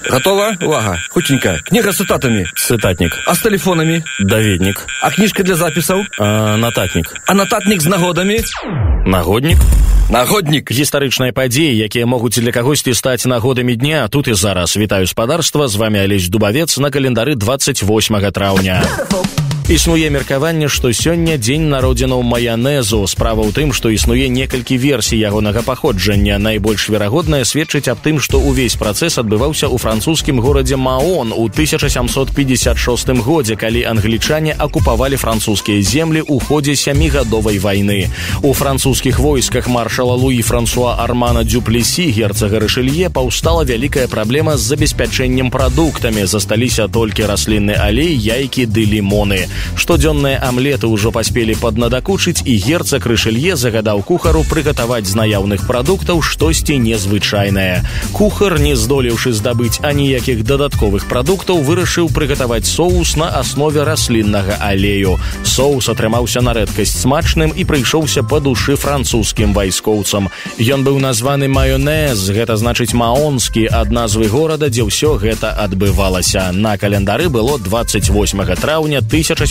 Готова? Увага. Хутенько. Книга с цитатами. Цитатник. А с телефонами? Даведник. А книжка для записаў? Нататник. А нататник з нагодамі? Нагодник. Нагодник. Гістарычныя падзеі, якія могуць для кагосьці стаць нагодамі дня, тут і зараз. Вітаю спадарства, з вами Алесь Дубавец на календары 28 траўня. Існуе меркаванне, што сёння дзень народзінаў маянезу. Справа ў тым, што існуе некалькі версій ягонага паходжання. Найбольш верагоднае сведчыць аб тым, што ўвесь працэс адбываўся ў французскім горадзе Маон у 1756 годзе, калі англічане акупавалі французскія землі ў ходзе сямігадовай вайны. У французскіх войсках маршала Луі Франсуа Армана Дюплесі, герцага Рышелье, паўстала вялікая праблема з забеспячэннем прадуктамі. Засталіся толькі раслінны алей, яйкі ды лімоны. Штодзённыя амлеты ўжо паспелі паднадакучыць, і герцаг Рышелье загадаў кухару прыгатаваць з наяўных прадуктаў штосьці незвычайнае. Кухар, не здолеўшы здабыць аніякіх дадатковых прадуктаў, вырашыў прыгатаваць соус на аснове расліннага алею. Соус атрымаўся на рэдкасць смачным і прыйшоўся па душы французскім вайскоўцам. Ён быў названы маёнез, гэта значыць маонскі, ад назвы горада, дзе ўсё гэта адбывалася. На календары было 28 траўня 1756.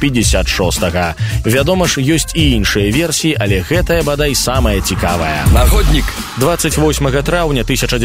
Вядома ж, ёсць і іншыя версіі, але гэтая, бадай, самая цікавая. Нагодник. 28 траўня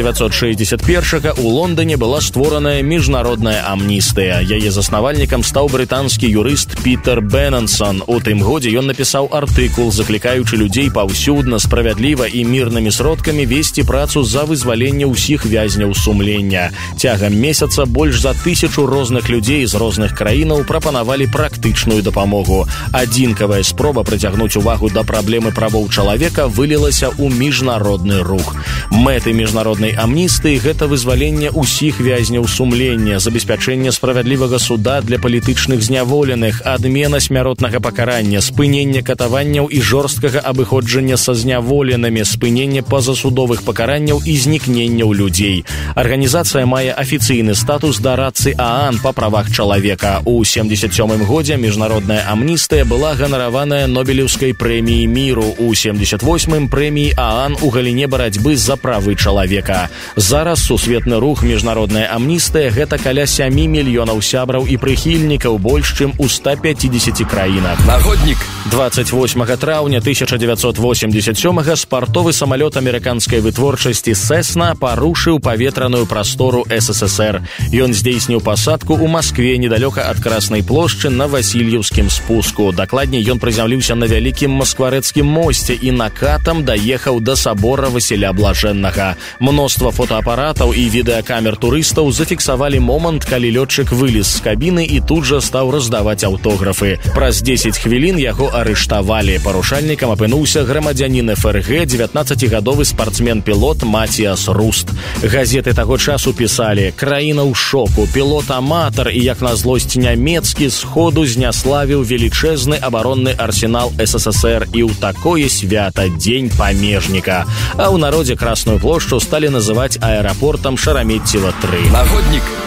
1961 у Лондоне была створаная міжнародная амністыя. Яе заснавальнікам стаў брытанскі юрыст Пітер Бененсон. У тым годзе ён напісаў артыкул, заклікаючы людзей паўсюдна, справядліва і мірнымі сродкамі весці працу за вызваленне ўсіх вязняў сумлення. Цягам месяца больш за 1000 розных людзей з розных краінаў прапанавалі практычную дапамогу. Адзінкавая спроба прыцягнуць увагу да праблемы правоў чалавека вылілася ў міжнародны рух. Мэты міжнароднай амністыі — гэта вызваленне ўсіх вязняў сумлення, забеспячэнне справядлівага суда для палітычных зняволеных, адмена смяротнага пакарання, спыненне катаванняў і жорсткага абыходжання са зняволенымі, спыненне пазасудовых пакаранняў і знікненняў людзей. Арганізацыя мае афіцыйны статус дарадцы ААН па правах чалавека. У 1977 годзе міжнародная амністыя была ганараваная Нобелеўскай прэміяй міру, у 1978 прэміяй ААН у галіне барацьбы за правы чалавека. Зараз сусветны рух міжнародная амністыя — гэта каля 7 мільёнаў сябраў і прыхільнікаў, больш чым у 150 краінах. Нагодник. 28 траўня 1987 спартовы самалёт амерыканскай вытворчасці «Сесна» парушыў паветраную прастору СССР. Ён здзейсніў пасадку ў Маскве недалёка ад Краснай плошчы на Васільеўскім спуску. Дакладней, ён прызямліўся на вялікім маскварэцкім мосце і накатам даехаў да сабора Васіля Блажэннага. Мноства фотоапаратаў і відэакамер турыстаў зафіксавалі момант, калі лётчык вылез з кабіны і тут жа стаў раздаваць аўтографы. Праз 10 хвілін яго арыштавалі. Парушальнікам апынуўся грамадзянін ФРГ, 19-гадовы спартсмен-пілот Матіас Руст. Газеты таго часу пісалі: «Краіна ў шоку, пілот-аматар і, як на злосць, нямецкі сходу зняславіў велічэзны абаронны арсенал СССР і ў такое свята дзень памежніка». А ў народзе Красную плошчу сталі называць аэрапортам Шараметцева-3. Нагодник.